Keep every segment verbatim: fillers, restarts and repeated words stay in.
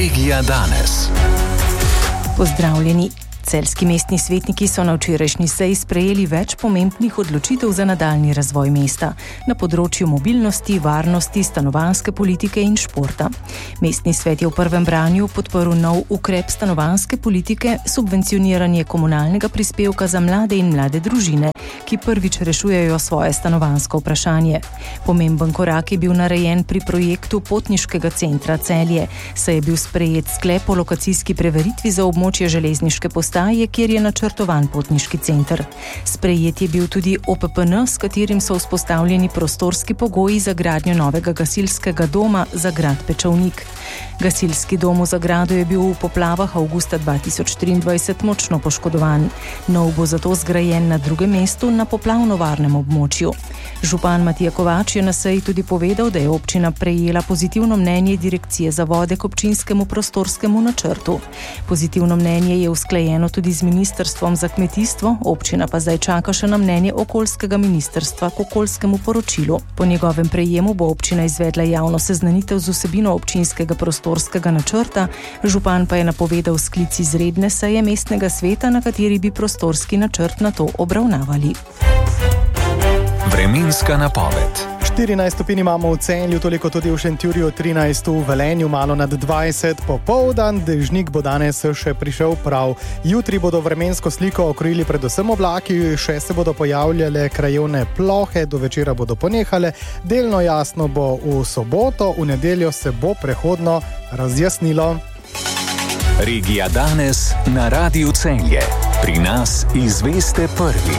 Regija danes. Pozdravljeni. Celjski mestni svetniki so na včerajšnji seji sprejeli več pomembnih odločitev za nadaljnji razvoj mesta na področju mobilnosti, varnosti, stanovanjske politike in športa. Mestni svet je v prvem branju podprl nov ukrep stanovanjske politike, subvencioniranje komunalnega prispevka za mlade in mlade družine, ki prvič rešujejo svoje stanovanjsko vprašanje. Pomemben korak je bil narejen pri projektu potniškega centra Celje, saj je bil sprejet sklep o lokacijski preveritvi za območje železniške postaje, kjer je načrtovan potniški center. Sprejet je bil tudi O P P N, s katerim so vzpostavljeni prostorski pogoji za gradnjo novega gasilskega doma za grad Pečovnik. Gasilski dom v Zagradu je bil v poplavah avgusta dva tisoč triindvajset močno poškodovan. Nov bo zato zgrajen na drugem mestu na poplavno varnem območju. Župan Matija Kovač je na seji tudi povedal, da je občina prejela pozitivno mnenje Direkcije za vode k občinskemu prostorskemu načrtu. Pozitivno mnenje je usklajeno tudi z Ministrstvom za kmetijstvo, občina pa zdaj čaka še na mnenje okoljskega ministrstva k okoljskemu poročilu. Po njegovem prejemu bo občina izvedla javno seznanitev z vsebino občinskega prostorskega načrta, župan pa je napovedal sklic izredne seje mestnega sveta, na kateri bi prostorski načrt nato obravnavali. Vremenska napoved. štirinajst stopinj imamo v Celju, toliko tudi v Šentjurju, trinajst v Velenju, malo nad dvajset, popoldan, dežnik bo danes še prišel prav. Jutri bodo vremensko sliko okrojili predvsem oblaki, še se bodo pojavljale krajevne plohe, do večera bodo ponehale, delno jasno bo v soboto, v nedeljo se bo prehodno razjasnilo. Regija danes na Radiu Celje. Pri nas izveste prvi.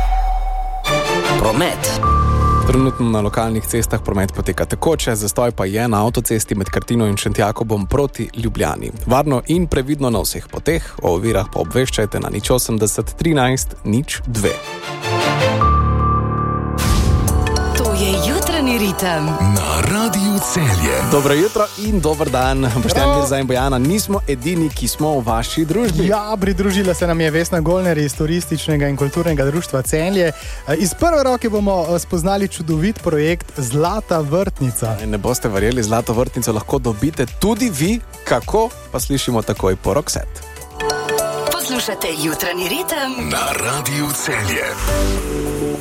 Promet. Trenutno na lokalnih cestah promet poteka tekoče, zastoj pa je na avtocesti med Krtino in Šentjakobom proti Ljubljani. Varno in previdno na vseh poteh, o ovirah pa obveščajte na nič osemdeset trinajst nič dve. To je jutranji ritem na Radiu Celje. Dobro jutro in dober dan. Boštjan, Mirza in Bojana, nismo edini, ki smo v vaši družbi. Ja, pridružila se nam je Vesna Golner iz Turističnega in kulturnega društva Celje. Iz prve roke bomo spoznali čudovit projekt Zlata vrtnica. Ne boste verjeli, Zlato vrtnico lahko dobite tudi vi. Kako? Pa slišimo takoj po Roxette. Poslušate jutranji ritem na Radiu Celje.